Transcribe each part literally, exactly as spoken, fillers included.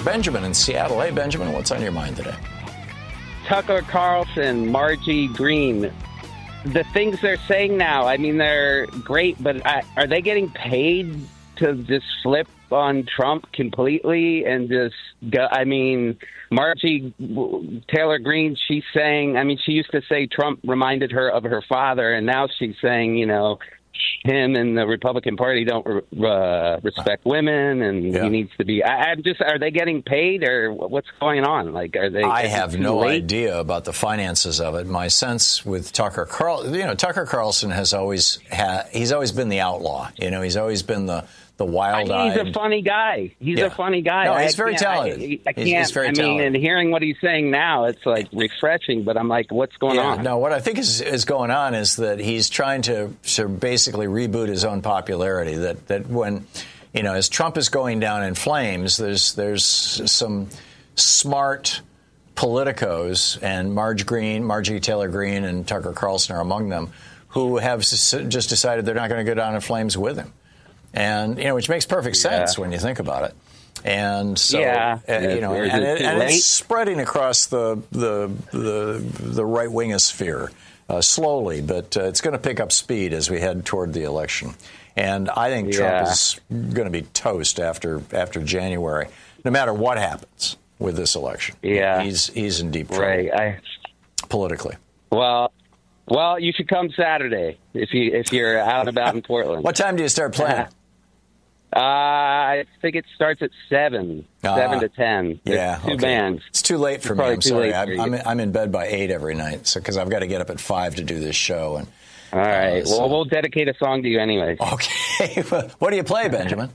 Benjamin in Seattle. Hey, Benjamin, what's on your mind today? Tucker Carlson, Margie Green, the things they're saying now, I mean, they're great, but I, are they getting paid to just flip on Trump completely and just go? I mean, Margie Taylor Greene, she's saying, I mean, she used to say Trump reminded her of her father, and now she's saying, you know, him and the Republican Party don't uh, respect women, and yeah. he needs to be. I, I'm just. Are they getting paid, or what's going on? Like, are they? I have no late? idea about the finances of it. My sense with Tucker Carlson, you know, Tucker Carlson has always had. He's always been the outlaw. You know, he's always been the the wild-eyed. He's a funny guy. He's yeah. a funny guy. No, he's I very talented. I, I can't. He's, he's very I mean, talented. and hearing what he's saying now, it's like refreshing. But I'm like, what's going yeah, on? No, what I think is, is going on is that he's trying to, to basically reboot his own popularity. That that when, you know, as Trump is going down in flames, there's there's some smart politicos, and Marge Green, Margie Taylor Greene, and Tucker Carlson are among them, who have just decided they're not going to go down in flames with him. And, you know, which makes perfect sense yeah. when you think about it. And so, yeah. uh, you know, and, it, and it's spreading across the the the, the right wingosphere uh, slowly, but uh, it's going to pick up speed as we head toward the election. And I think yeah. Trump is going to be toast after after January, no matter what happens with this election. Yeah, he's he's in deep trouble right. I, politically. Well. Well, you should come Saturday if you if you're out and about in Portland. What time do you start playing? Uh, I think it starts at seven, uh, seven to ten. Yeah, two okay. bands. It's too late for it's me. I'm sorry. I'm, I'm, I'm in bed by eight every night, so because I've got to get up at five to do this show. And all right. Uh, so. Well, we'll dedicate a song to you anyway. Okay. What do you play, Benjamin?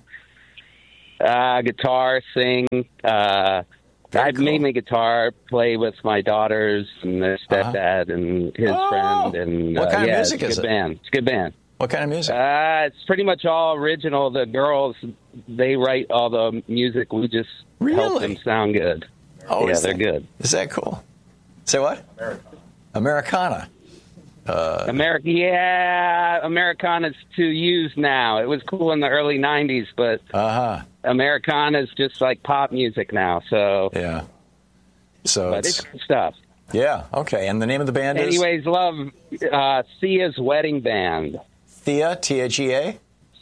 uh, guitar, sing. Uh, I cool. mainly guitar, play with my daughters and their stepdad uh-huh. and his oh, friend. And what uh, kind yeah, of music it's is a good it? Band. It's a good band. What kind of music? Uh, it's pretty much all original. The girls, they write all the music. We just really? help them sound good. Oh, yeah, they're that, good. Is that cool? Say what? Americana. Americana. Uh, America, yeah, Americana's too used now. It was cool in the early nineties, but uh-huh. Americana's just like pop music now. So yeah, so but it's, it's good stuff. Yeah, okay. And the name of the band Anyways, is? Anyways, love uh, Thea's Wedding Band. Thea, T H E A?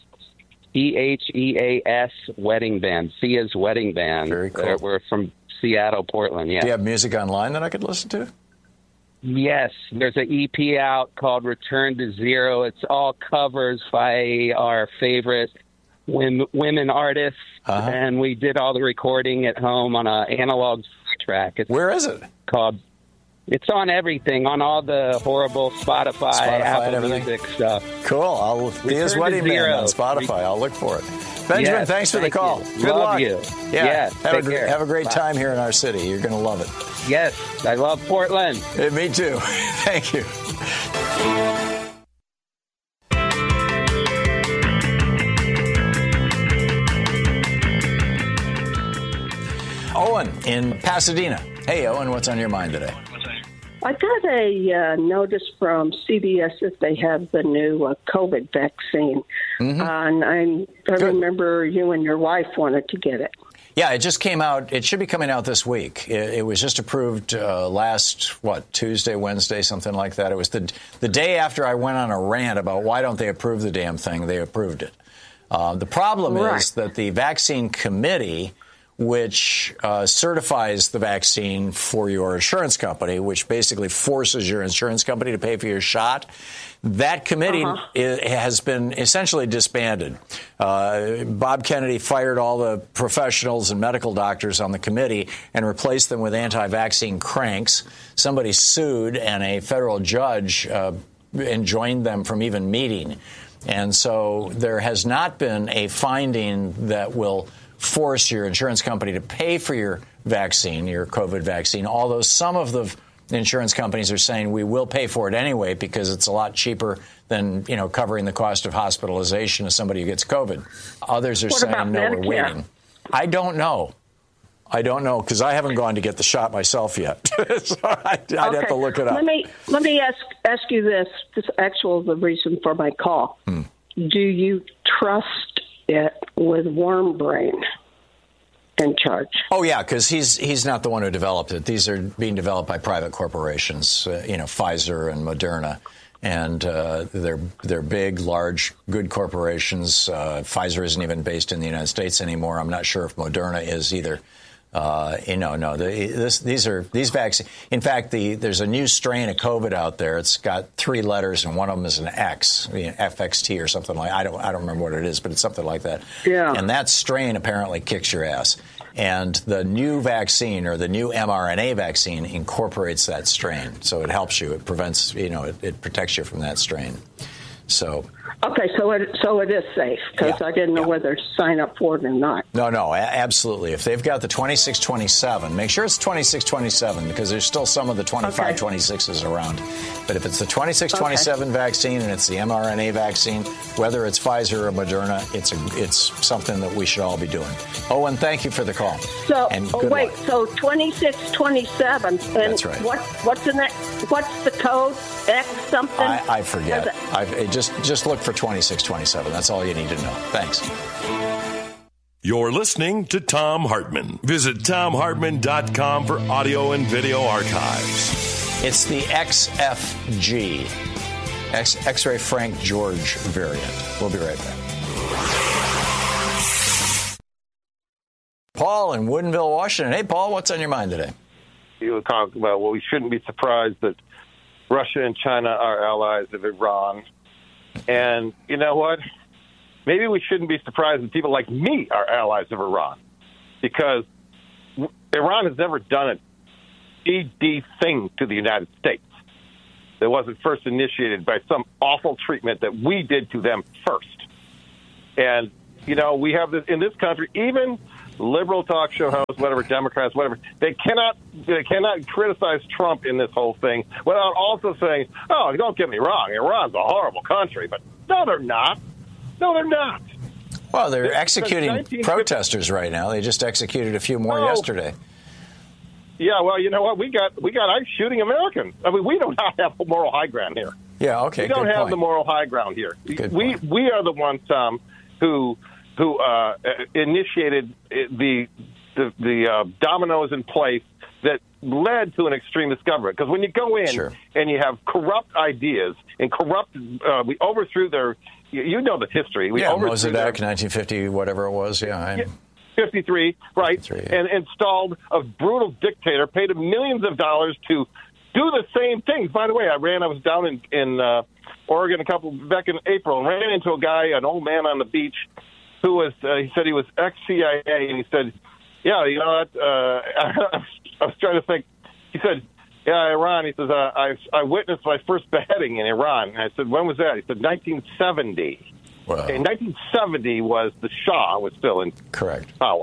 T H E A S Wedding Band. Thea's Wedding Band. Very cool. Uh, we're from Seattle, Portland, yeah. Do you have music online that I could listen to? Yes, there's an E P out called Return to Zero. It's all covers by our favorite women, women artists, uh-huh. and we did all the recording at home on an analog track. It's Where is it? Called. It's on everything, on all the horrible Spotify, Spotify Apple Music stuff. Cool. I'll Thea's Wedding Band on Spotify. I'll look for it. Benjamin, yes, thanks for thank the call. You. Good love luck. You. Yeah. Yes, have, a, care. have a great Bye. time here in our city. You're going to love it. Yes, I love Portland. Hey, me too. Thank you. Owen in Pasadena. Hey, Owen, what's on your mind today? I got a uh, notice from C B S that they have the new uh, COVID vaccine. Mm-hmm. Uh, and I, I remember you and your wife wanted to get it. Yeah, it just came out. It should be coming out this week. It, it was just approved uh, last, what, Tuesday, Wednesday, something like that. It was the the day after I went on a rant about why don't they approve the damn thing. They approved it. Uh, the problem right. is that the vaccine committee, which uh, certifies the vaccine for your insurance company, which basically forces your insurance company to pay for your shot, that committee uh-huh. is, has been essentially disbanded. Uh, Bob Kennedy fired all the professionals and medical doctors on the committee and replaced them with anti-vaccine cranks. Somebody sued, and a federal judge uh, enjoined them from even meeting. And so there has not been a finding that will force your insurance company to pay for your vaccine, your COVID vaccine, although some of the insurance companies are saying we will pay for it anyway because it's a lot cheaper than, you know, covering the cost of hospitalization of somebody who gets COVID. Others are what saying, no, Medicare? we're waiting. I don't know. I don't know because I haven't gone to get the shot myself yet. So I'd, I'd okay. have to look it up. Let me let me ask ask you this. This is actually the reason for my call. Hmm. Do you trust it with worm brain? in charge. Oh, yeah, because he's he's not the one who developed it. These are being developed by private corporations, uh, you know, Pfizer and Moderna. And uh, they're they're big, large, good corporations. Uh, Pfizer isn't even based in the United States anymore. I'm not sure if Moderna is either. Uh, you know, no, the, this, these are these vaccines. In fact, the there's a new strain of COVID out there. It's got three letters, and one of them is an X, you know, F X T or something like. I don't I don't remember what it is, but it's something like that. Yeah. And that strain apparently kicks your ass. And the new vaccine, or the new mRNA vaccine, incorporates that strain, so it helps you. It prevents, you know, it, it protects you from that strain. So. Okay, so it so it is safe, because Yeah, I didn't know yeah. whether to sign up for it or not. No, no, a- absolutely. If they've got the twenty-six twenty-seven, make sure it's twenty-six twenty-seven, because there's still some of the twenty-five twenty-sixes around. But if it's the twenty-six twenty-seven okay. vaccine and it's the mRNA vaccine, whether it's Pfizer or Moderna, it's a, it's something that we should all be doing. Owen, thank you for the call. So and oh, good wait, luck. so twenty-six twenty-seven. And That's right. What what's the next? What's the code? X something? I, I forget. I've, just just look for twenty-six twenty-seven. That's all you need to know. Thanks. You're listening to Thom Hartmann. Visit Thom Hartmann dot com for audio and video archives. It's the X F G, X, X-ray Frank George variant. We'll be right back. Paul in Woodinville, Washington. Hey, Paul, what's on your mind today? You were talking about, well, we shouldn't be surprised that Russia and China are allies of Iran. And you know what? Maybe we shouldn't be surprised that people like me are allies of Iran, because Iran has never done a D D thing to the United States that wasn't first initiated by some awful treatment that we did to them first. And, you know, we have this in this country, even liberal talk show hosts, whatever, Democrats, whatever, they cannot they cannot criticize Trump in this whole thing without also saying, oh, don't get me wrong, Iran's a horrible country. But no, they're not. No, they're not. Well, they're It's executing protesters right now. They just executed a few more Oh. yesterday. Yeah, well, you know what? We got we got ICE shooting Americans. I mean, we do not have the moral high ground here. Yeah, okay, We don't good have point. the moral high ground here. Good we point. we are the ones, Tom, who who uh, initiated the the, the uh, dominoes in place that led to an extremist government. Because when you go in Sure. and you have corrupt ideas and corrupt, uh, we overthrew their. You, you know the history. We Yeah, overthrew their, Mossadegh, nineteen fifty, whatever it was. Yeah, I, Yeah, fifty-three, right, fifty-three, yeah. and installed a brutal dictator, paid him millions of dollars to do the same things. By the way, I ran, I was down in, in uh, Oregon a couple, back in April, and ran into a guy, an old man on the beach, who was, uh, he said he was ex-C I A, and he said, yeah, you know what, uh, I was trying to think, he said, yeah, Iran, he says, uh, I, I witnessed my first beheading in Iran. And I said, when was that? He said, nineteen seventy. Wow. In nineteen seventy was the Shah was still in Correct. power.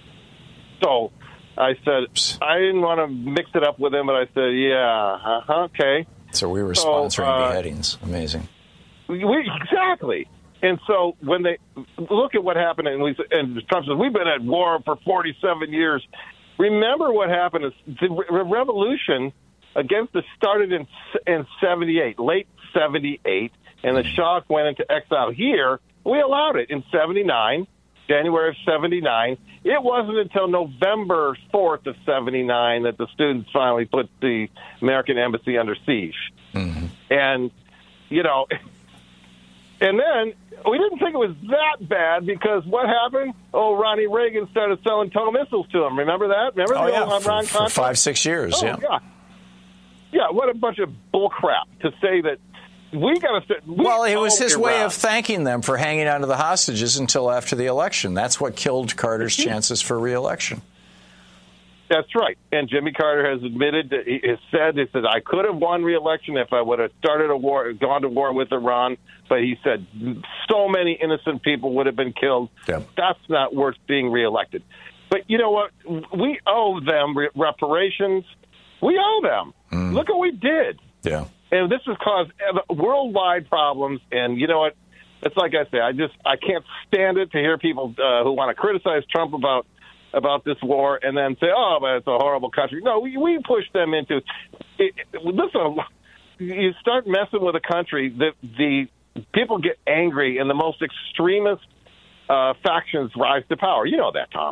So I said, I didn't want to mix it up with him, but I said, yeah, uh-huh, okay. So we were So, sponsoring uh, beheadings. Amazing. We, exactly. And so when they look at what happened, and, we, and Trump says, we've been at war for forty-seven years. Remember what happened is the re- revolution against us started in in seventy-eight, late seventy-eight, and the Shah went into exile here. We allowed it in seventy-nine, January of seventy-nine. It wasn't until November fourth of seventy-nine that the students finally put the American embassy under siege. Mm-hmm. And, you know, and then we didn't think it was that bad because what happened? Oh, Ronnie Reagan started selling tow missiles to them. Remember that? Remember Oh, the yeah, old for, Iran for contract? five, six years, Oh, yeah. yeah. Yeah, what a bunch of bullcrap to say that we got to. We Well, it was owe his way Iran. of thanking them for hanging on to the hostages until after the election. That's what killed Carter's chances for re-election. That's right. And Jimmy Carter has admitted, that he has said, he said, I could have won re-election if I would have started a war, gone to war with Iran. But he said so many innocent people would have been killed. Yep. That's not worth being reelected. But you know what? We owe them re- reparations. We owe them. Mm. Look what we did. Yeah. And this has caused worldwide problems. And you know what? It's like I say, I just I can't stand it to hear people uh, who want to criticize Trump about about this war and then say, oh, but it's a horrible country. No, we, we push them into it. Listen, you start messing with a country that the people get angry and the most extremist uh, factions rise to power. You know that, Tom. Yeah.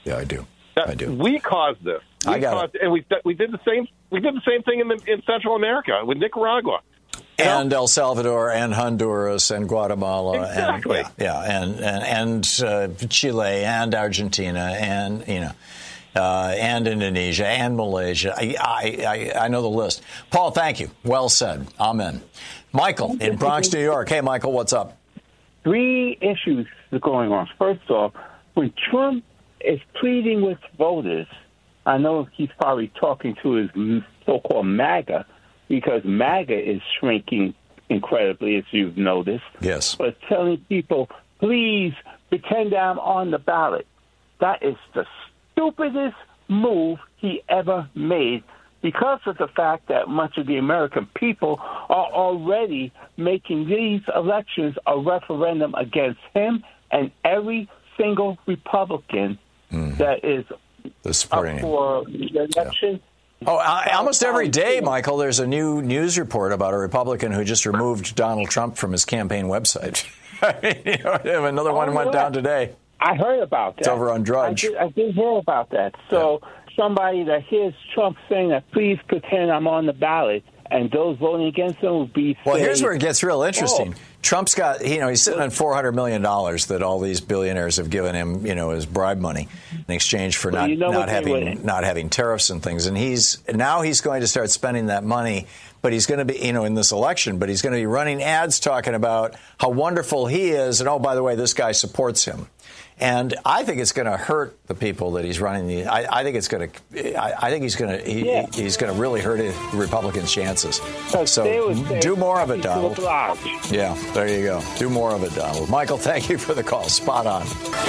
Yeah, I do. That, I do. We caused this. We I got caused, it. And we we did the same. We did the same thing in the, in Central America with Nicaragua. You And know? El Salvador and Honduras and Guatemala. Exactly. And, yeah, yeah, and and, and uh, Chile and Argentina and, you know, uh, and Indonesia and Malaysia. I, I, I, I know the list. Paul, thank you. Well said. Amen. Michael in Bronx, New York. Hey, Michael, what's up? Three issues going on. First off, when Trump is pleading with voters, I know he's probably talking to his so-called MAGA, because MAGA is shrinking incredibly, as you've noticed. Yes. But telling people, please pretend I'm on the ballot. That is the stupidest move he ever made, because of the fact that much of the American people are already making these elections a referendum against him and every single Republican mm. that is up for the election. Yeah. Oh, I, almost every day, Michael, there's a new news report about a Republican who just removed Donald Trump from his campaign website. I mean, you know, another oh, one went yeah. down today. I heard about that. It's over on Drudge. I did, I did hear about that. So yeah. somebody that hears Trump saying that, please pretend I'm on the ballot, and those voting against him will be Well, say, here's where it gets real interesting. Oh. Trump's got, you know, he's sitting on four hundred million dollars that all these billionaires have given him, you know, as bribe money in exchange for well, not, you know not having not having tariffs and things. And he's now he's going to start spending that money, but he's going to be, you know, in this election, but he's going to be running ads talking about how wonderful he is. And, oh, by the way, this guy supports him. And I think it's going to hurt the people that he's running. The, I, I think it's going to. I, I think he's going to. He, yeah. He's going to really hurt the Republicans' chances. So do more of it, Donald. The yeah, there you go. Do more of it, Donald. Michael, thank you for the call. Spot on.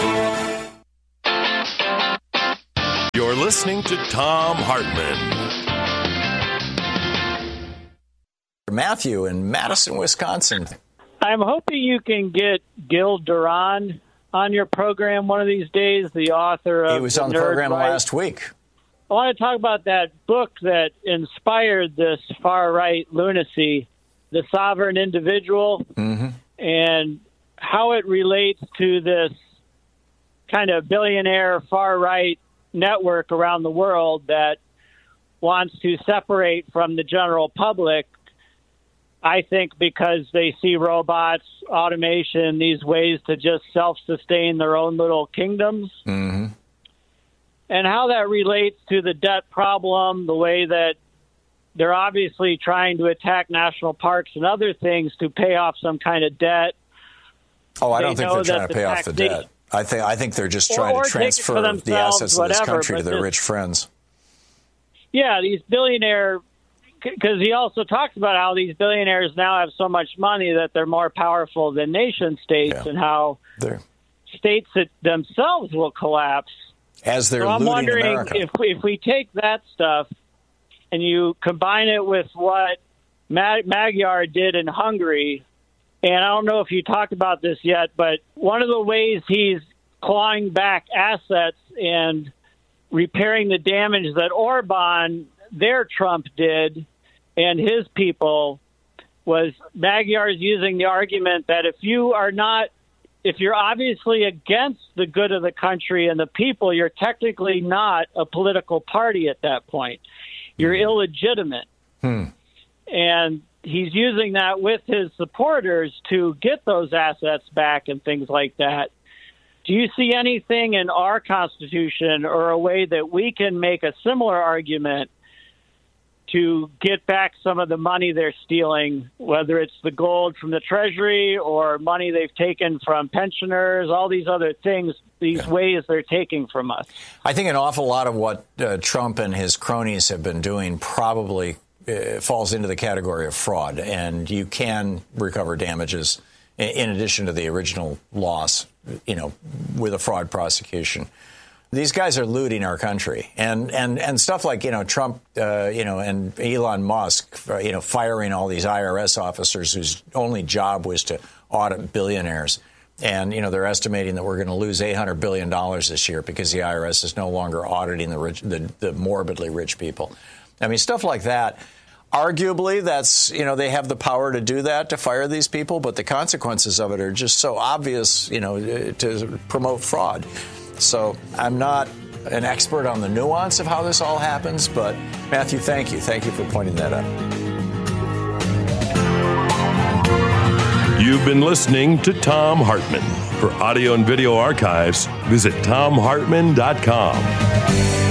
You're listening to Thom Hartmann. Matthew in Madison, Wisconsin. I'm hoping you can get Gil Duran on your program one of these days, the author of He was the on the Nerd program Right. last week. I want to talk about that book that inspired this far-right lunacy, The Sovereign Individual, mm-hmm. and how it relates to this kind of billionaire far-right network around the world that wants to separate from the general public, I think because they see robots, automation, these ways to just self-sustain their own little kingdoms. Mm-hmm. And how that relates to the debt problem, the way that they're obviously trying to attack national parks and other things to pay off some kind of debt. Oh, I they don't think they're trying to pay off the debt. I think I think they're just trying or, or to transfer the assets of this whatever, country to their this, rich friends. Yeah, these billionaire... Because he also talks about how these billionaires now have so much money that they're more powerful than nation states, yeah. and how they're... states that themselves will collapse. As they're so I'm looting wondering America. if we, if we take that stuff and you combine it with what Mag- Magyar did in Hungary, and I don't know if you talked about this yet, but one of the ways he's clawing back assets and repairing the damage that Orban, their Trump, did, and his people, was Magyar's using the argument that if you are not, if you're obviously against the good of the country and the people, you're technically not a political party at that point. You're mm. illegitimate. Hmm. And he's using that with his supporters to get those assets back and things like that. Do you see anything in our Constitution or a way that we can make a similar argument to get back some of the money they're stealing, whether it's the gold from the Treasury or money they've taken from pensioners, all these other things, these yeah. ways they're taking from us? I think an awful lot of what uh, Trump and his cronies have been doing probably uh, falls into the category of fraud, and you can recover damages in, in addition to the original loss, you know, with a fraud prosecution. These guys are looting our country, and, and, and stuff like, you know, Trump, uh, you know, and Elon Musk, uh, you know, firing all these I R S officers whose only job was to audit billionaires. And, you know, they're estimating that we're going to lose eight hundred billion dollars this year because the I R S is no longer auditing the rich, the, the morbidly rich people. I mean, stuff like that. Arguably, that's, you know, they have the power to do that, to fire these people, but the consequences of it are just so obvious, you know, to promote fraud. So I'm not an expert on the nuance of how this all happens, but Matthew, thank you. Thank you for pointing that out. You've been listening to Thom Hartmann. For audio and video archives, visit thom hartmann dot com.